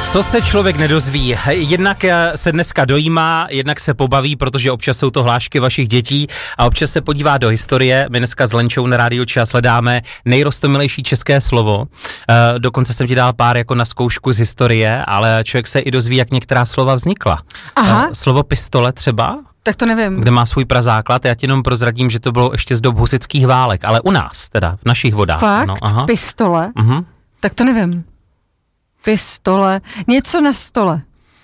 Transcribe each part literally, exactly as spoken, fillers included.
Co se člověk nedozví? Jednak se dneska dojímá, jednak se pobaví, protože občas jsou to hlášky vašich dětí a občas se podívá do historie. My dneska s Lenčou na Rádiu Čas hledáme nejrostomilejší české slovo. E, dokonce jsem ti dal pár jako na zkoušku z historie, ale člověk se i dozví, jak některá slova vznikla. Aha. E, slovo pistole třeba, tak to nevím. kde má svůj prazáklad. Já ti jenom prozradím, že to bylo ještě z dob husitských válek, ale u nás teda, v našich vodách. Fakt? No, aha. Pistole? Mhm. Tak to nevím. Pistole, něco na stole.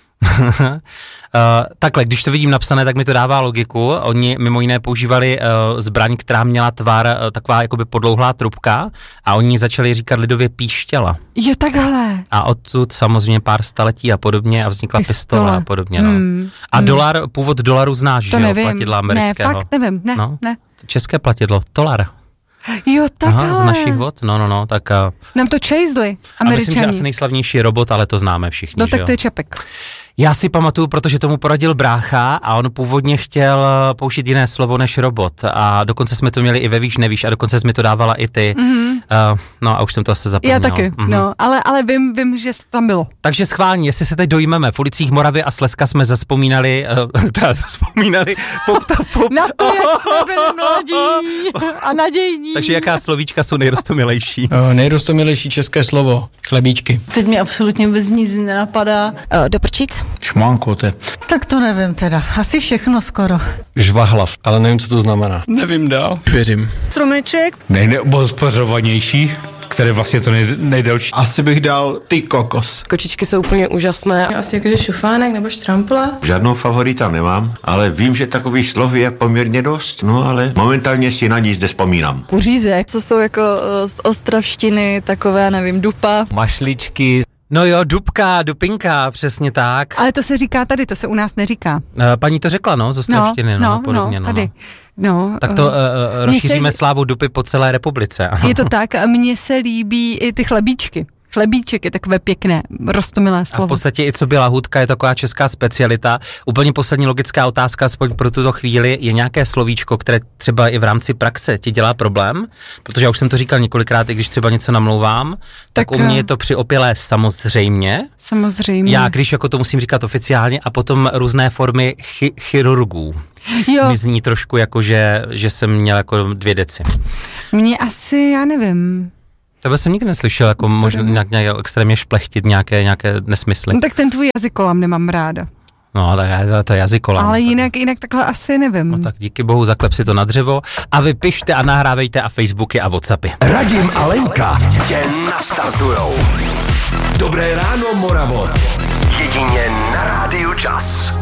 Uh, takhle, když to vidím napsané, tak mi to dává logiku. Oni mimo jiné používali uh, zbraň, která měla tvar, uh, taková jakoby podlouhlá trubka a oni začali říkat lidově píštěla. Jo, takhle. A odtud samozřejmě pár staletí a podobně a vznikla pistole, pistole a podobně. No. Hmm. A hmm. dolar, původ dolaru znáš, to že jo? nevím. Platidla amerického. Ne, fakt nevím, ne, no. ne. České platidlo, dolar. Jo, takhle. Aha, z našich vod, no, no, no, tak... Uh, Nám to čejzli, a myslím, že Američani. asi nejslavnější robot, ale to známe všichni, No že tak jo? to je Čapek. Já si pamatuju, protože tomu poradil brácha a on původně chtěl použít jiné slovo než robot a dokonce jsme to měli i ve Víš nevíš a dokonce jsi mi to dávala i ty. Mm-hmm. Uh, no a už jsem to asi zapomněl. Já taky, mm-hmm. no, ale, ale vím, vím, že to tam bylo. Takže schválně, jestli se teď dojmeme, v ulicích Moravy a Slezska jsme zaspomínali, uh, teda zaspomínali, popta, pop. Na to, jak jsme byli mladí a nadějní. Takže jaká slovíčka jsou nejrostomilejší? Uh, nejrostomilejší české slovo, chlebíčky. Teď mi absolutně vůbec nic nenapadá. Uh, do prčíc? Šmánkote. Tak to nevím teda, asi všechno skoro. Žvahlav, ale nevím, co to znamená. Nevím dál. Věřím. Stromeček. Nejneobhospodařovanější, které vlastně to nej, nejdelší. Asi bych dal ty kokos. Kočičky jsou úplně úžasné. Asi jakože šufánek nebo štrampla. Žádnou favorita nemám, ale vím, že takových slov je poměrně dost, no ale momentálně si na nic nevzpomínám. Kuřízek. Co jsou jako uh, z ostravštiny, takové, nevím, dupa. Mašličky. No jo, dubka, dupinka, přesně tak. Ale to se říká tady, to se u nás neříká. Uh, paní to řekla, no, z ostravštiny, no, no, no, podobně, no, no. tady. No, Tak to uh, rozšíříme se... slávu dupy po celé republice. Je to tak a mně se líbí i ty chlebíčky. Chlebíček je takové pěkné, roztomilé slovo. A v podstatě i co byla hůdka, je taková česká specialita. Úplně poslední logická otázka, aspoň pro tuto chvíli, je nějaké slovíčko, které třeba i v rámci praxe ti dělá problém? Protože já už jsem to říkal několikrát, i když třeba něco namlouvám, tak, tak u mě je to při opilé samozřejmě. Samozřejmě. Já, když jako to musím říkat oficiálně, a potom různé formy chi- chirurgů. Jo. Mi zní trošku jako, že, že jsem měl jako dvě deci. Mně asi, já nevím. Tebe jsem nikdy neslyšel, jako možná nějak, nějak extrémně šplechtit nějaké, nějaké nesmysly. No tak ten tvůj jazykolam nemám ráda. No, tak to, to je jazykolam. Ale jinak, jinak takhle asi nevím. No tak díky bohu, zaklep si to na dřevo a vy pište a nahrávejte a Facebooky a Whatsappy. Radim a Lenka tě nastartujou. Dobré ráno, Moravo. Jedině na Rádiu Čas.